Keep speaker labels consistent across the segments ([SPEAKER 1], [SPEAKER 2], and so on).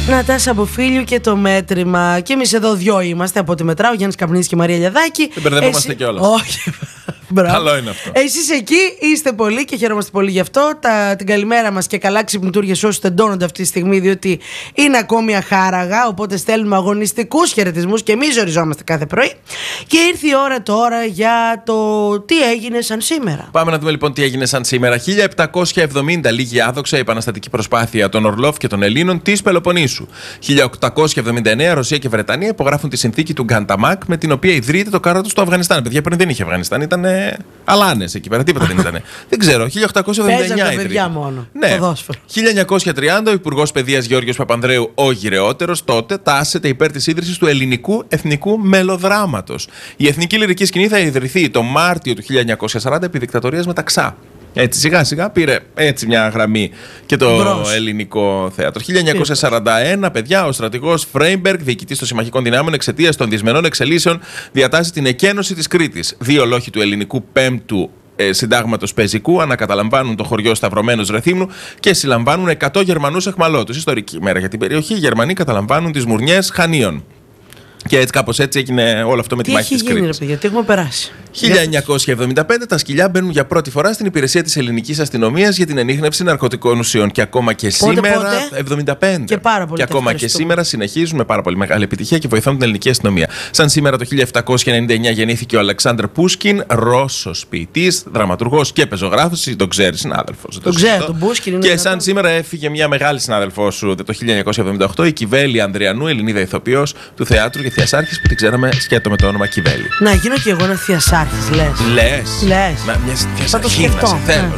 [SPEAKER 1] Νατάσα από Φίλιου και το μέτρημα. Και εμείς εδώ δυο είμαστε από τη Μετράω, Γιάννης Καπνίδης και Μαρία Λιαδάκη.
[SPEAKER 2] Δεν μπερδευόμαστε κιόλας.
[SPEAKER 1] Όχι.
[SPEAKER 2] Καλό είναι αυτό.
[SPEAKER 1] Εσείς εκεί είστε πολλοί και χαιρόμαστε πολύ γι' αυτό. Την καλημέρα μας και καλά ξυπνητούργια σε όσους τεντώνονται αυτή τη στιγμή, διότι είναι ακόμη αχάραγα. Οπότε στέλνουμε αγωνιστικούς χαιρετισμούς και εμείς ζοριζόμαστε κάθε πρωί. Και ήρθε η ώρα τώρα για το τι έγινε σαν σήμερα.
[SPEAKER 2] Πάμε να δούμε λοιπόν τι έγινε σαν σήμερα. 1770 λίγη άδοξα η επαναστατική προσπάθεια των Ορλόφ και των Ελλήνων της Πελοποννήσου. 1879 Ρωσία και Βρετανία υπογράφουν τη συνθήκη του Γκανταμάκ, με την οποία ιδρύεται το κράτος του Αφγανιστάν. Παιδιά, πριν δεν είχε Αφγανιστάν, ήταν αλάνες εκεί πέρα, τίποτα δεν ήταν. Δεν ξέρω, 1879
[SPEAKER 1] παιδιά μόνο.
[SPEAKER 2] Ναι. 1930 ο Υπουργός Παιδείας Γεώργιος Παπανδρέου, ο γυρεότερος, τότε τάσσεται υπέρ της ίδρυσης του ελληνικού εθνικού μελοδράματος. Η εθνική λυρική σκηνή θα ιδρυθεί το Μάρτιο του 1940 επί δικτατορίας Μεταξά. Έτσι σιγά σιγά πήρε έτσι μια γραμμή και το ελληνικό θέατρο. 1941, παιδιά, ο στρατηγός Φρέιμπεργκ, διοικητής των συμμαχικών δυνάμεων, εξαιτίας των δυσμενών εξελίσεων, διατάσσει την εκένωση της Κρήτης. Δύο λόχοι του ελληνικού πέμπτου συντάγματος πεζικού ανακαταλαμβάνουν το χωριό Σταυρωμένος Ρεθύμνου και συλλαμβάνουν 100 Γερμανούς εχμαλώτους. Ιστορική μέρα για την περιοχή. Οι Γερμανοί καταλαμβάνουν τις Μουρνιές Χανίων. Και έτσι, κάπως έτσι έγινε όλο αυτό με τη μάχη της Κρήτης.
[SPEAKER 1] Τι έχει γίνει, γιατί έχουμε περάσει.
[SPEAKER 2] 1975 τα σκυλιά μπαίνουν για πρώτη φορά στην υπηρεσία της ελληνικής αστυνομίας για την ανίχνευση ναρκωτικών ουσιών. Και ακόμα και σήμερα. 75.
[SPEAKER 1] Και πάρα πολύ.
[SPEAKER 2] Και ακόμα και σήμερα συνεχίζουν με πάρα πολύ μεγάλη επιτυχία και βοηθούν την ελληνική αστυνομία. Σαν σήμερα το 1799 γεννήθηκε ο Αλεξάνδρ Πούσκιν, Ρώσος ποιητής, δραματουργός και πεζογράφος. Τον ξέρει, συνάδελφος.
[SPEAKER 1] Τον ξέρω, τον Πούσκιν.
[SPEAKER 2] Και σαν σήμερα έφυγε μια μεγάλη συνάδελφός σου το 1978, η Κιβέλη Ανδριανού, Ελληνίδα ηθοποιός του θεάτρου και Θειασάρχης που την ξέραμε σκέτο με το όνομα Κιβέλη.
[SPEAKER 1] Να γίνω κι εγώ ένα Θειασάρχης, λες.
[SPEAKER 2] Θα το σκεφτώ.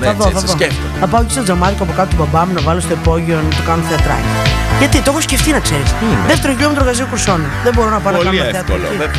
[SPEAKER 1] Θα πάω και στο τζαμάρικο από κάτω του μπαμπά μου να βάλω στο υπόγειο να το κάνω θεατράκι. Γιατί το έχω σκεφτεί, να ξέρεις. Δεύτερο χιλιόμετρο Γαζίου Κουρσόνα. Δεν μπορώ να πάω να κάνω θεατράκι.